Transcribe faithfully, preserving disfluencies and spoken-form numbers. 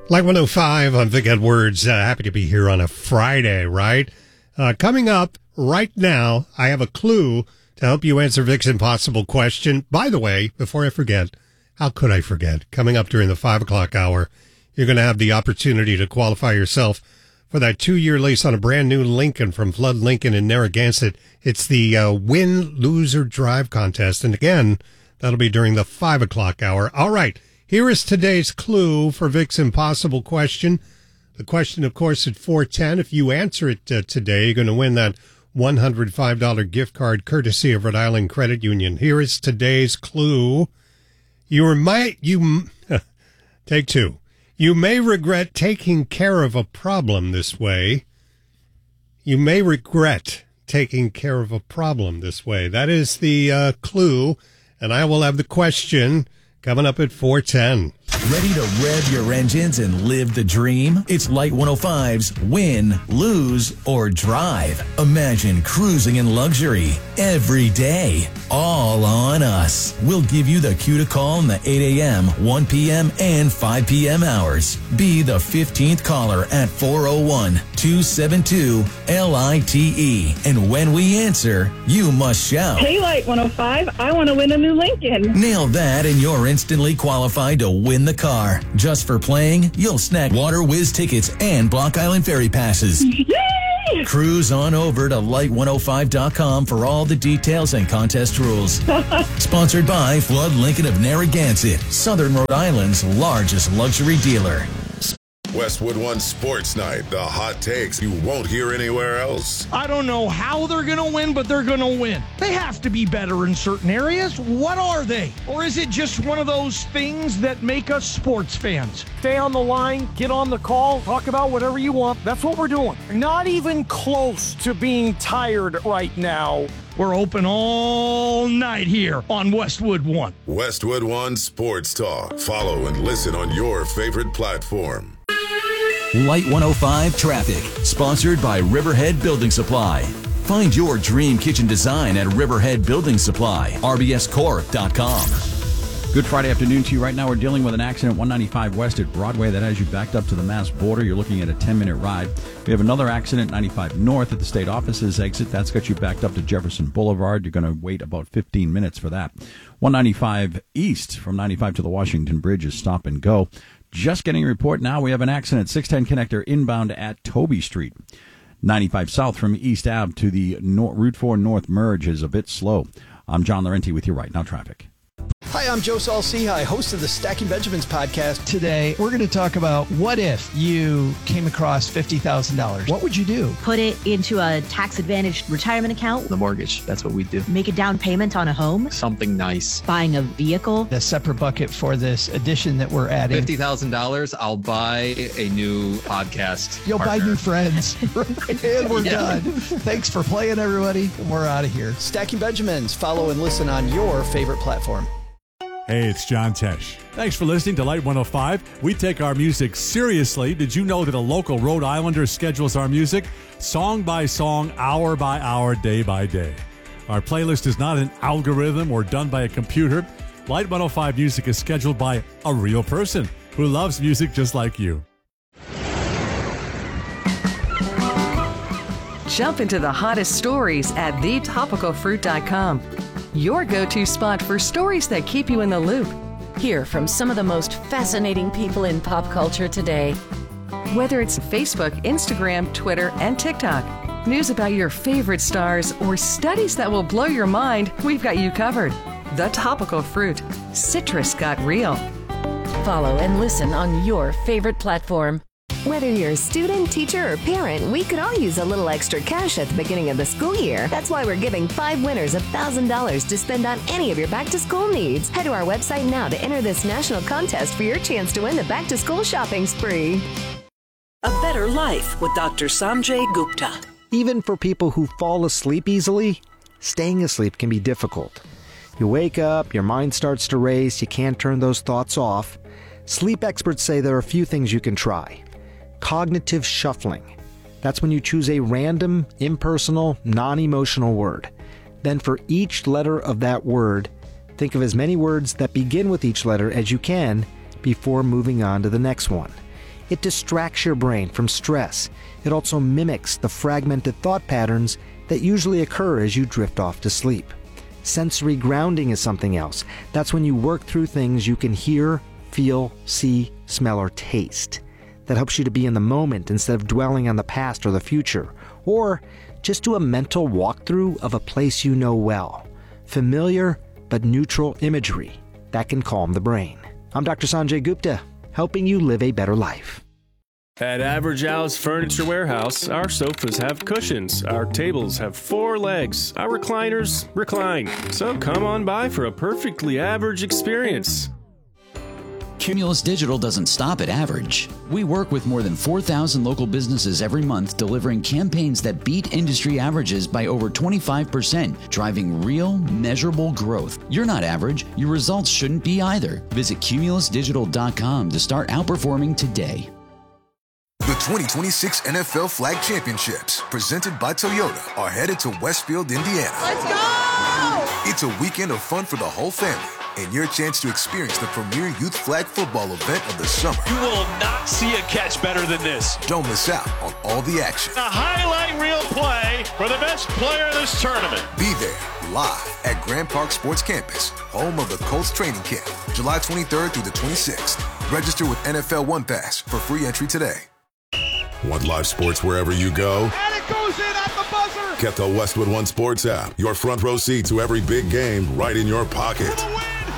Like one oh five on Vic Edwards. Uh, happy to be here on a Friday, right? Uh, coming up right now, I have a clue to help you answer Vic's impossible question. By the way, before I forget, how could I forget? Coming up during the five o'clock hour, you're going to have the opportunity to qualify yourself for that two-year lease on a brand-new Lincoln from Flood Lincoln in Narragansett. It's the uh, Win, Lose, or Drive contest. And again, that'll be during the five o'clock hour. All right. Here is today's clue for Vic's impossible question. The question, of course, at four ten. If you answer it uh, today, you're going to win that one hundred five dollars gift card courtesy of Rhode Island Credit Union. Here is today's clue. You might, you, take two. You may regret taking care of a problem this way. You may regret taking care of a problem this way. That is the uh, clue, and I will have the question coming up at four ten. Ready to rev your engines and live the dream? It's Light one oh five's Win, Lose, or Drive. Imagine cruising in luxury every day. All on us. We'll give you the cue to call in the eight a.m., one p.m., and five p.m. hours. Be the fifteenth caller at four oh one, two seven two, L I T E. And when we answer, you must shout, "Hey, Light one oh five, I want to win a new Lincoln." Nail that and you're instantly qualified to win the car. Just for playing, you'll snag Water Whiz tickets and Block Island Ferry passes. Yay! Cruise on over to light one oh five dot com for all the details and contest rules. Sponsored by Flood Lincoln of Narragansett, Southern Rhode Island's largest luxury dealer. Westwood One Sports Night, the hot takes you won't hear anywhere else. I don't know how they're going to win, but they're going to win. They have to be better in certain areas. What are they? Or is it just one of those things that make us sports fans? Stay on the line, get on the call, talk about whatever you want. That's what we're doing. Not even close to being tired right now. We're open all night here on Westwood One. Westwood One Sports Talk. Follow and listen on your favorite platform. Light one oh five Traffic, sponsored by Riverhead Building Supply. Find your dream kitchen design at Riverhead Building Supply, R B S corp dot com. Good Friday afternoon to you. Right now we're dealing with an accident one ninety-five west at Broadway that has you backed up to the Mass border. You're looking at a ten-minute ride. We have another accident ninety-five north at the state offices exit. That's got you backed up to Jefferson Boulevard. You're going to wait about fifteen minutes for that. one ninety-five east from ninety-five to the Washington Bridge is stop and go. Just getting a report now. We have an accident six ten connector inbound at Toby Street. ninety-five south from East Ave to the Nor- Route four North merge is a bit slow. I'm John Laurenti with you right now. Traffic. Hi, I'm Joe Saul-Sehy, host of the Stacking Benjamins podcast. Today, we're going to talk about what if you came across fifty thousand dollars. What would you do? Put it into a tax-advantaged retirement account. The mortgage, that's what we do. Make a down payment on a home. Something nice. Buying a vehicle. A separate bucket for this addition that we're adding. fifty thousand dollars, I'll buy a new podcast You'll partner. buy new friends. And we're Yeah. done. Thanks for playing, everybody. We're out of here. Stacking Benjamins. Follow and listen on your favorite platform. Hey, it's John Tesh. Thanks for listening to Light one oh five. We take our music seriously. Did you know that a local Rhode Islander schedules our music song by song, hour by hour, day by day? Our playlist is not an algorithm or done by a computer. Light one oh five music is scheduled by a real person who loves music just like you. Jump into the hottest stories at the topical fruit dot com. Your go-to spot for stories that keep you in the loop. Hear from some of the most fascinating people in pop culture today. Whether it's Facebook, Instagram, Twitter, and TikTok, news about your favorite stars, or studies that will blow your mind, we've got you covered. The Topical Fruit. Citrus got real. Follow and listen on your favorite platform. Whether you're a student, teacher, or parent, we could all use a little extra cash at the beginning of the school year. That's why we're giving five winners one thousand dollars to spend on any of your back-to-school needs. Head to our website now to enter this national contest for your chance to win the back-to-school shopping spree. A Better Life with Doctor Sanjay Gupta. Even for people who fall asleep easily, staying asleep can be difficult. You wake up, your mind starts to race, you can't turn those thoughts off. Sleep experts say there are a few things you can try. Cognitive shuffling. That's when you choose a random, impersonal, non-emotional word. Then for each letter of that word, think of as many words that begin with each letter as you can before moving on to the next one. It distracts your brain from stress. It also mimics the fragmented thought patterns that usually occur as you drift off to sleep. Sensory grounding is something else. That's when you work through things you can hear, feel, see, smell, or taste. That helps you to be in the moment instead of dwelling on the past or the future. Or just do a mental walkthrough of a place you know well. Familiar but neutral imagery that can calm the brain. I'm Doctor Sanjay Gupta, helping you live a better life. At Average Al's Furniture Warehouse, our sofas have cushions, our tables have four legs, our recliners recline. So come on by for a perfectly average experience. Cumulus Digital doesn't stop at average. We work with more than four thousand local businesses every month, delivering campaigns that beat industry averages by over twenty-five percent, driving real, measurable growth. You're not average. Your results shouldn't be either. Visit cumulus digital dot com to start outperforming today. The twenty twenty-six N F L Flag Championships, presented by Toyota, are headed to Westfield, Indiana. Let's go! It's a weekend of fun for the whole family, and your chance to experience the premier youth flag football event of the summer. You will not see a catch better than this. Don't miss out on all the action. A highlight reel play for the best player in this tournament. Be there live at Grand Park Sports Campus, home of the Colts training camp, July twenty-third through the twenty-sixth. Register with N F L One Pass for free entry today. Want live sports wherever you go? And it goes in at the buzzer. Get the Westwood One Sports app. Your front row seat to every big game right in your pocket.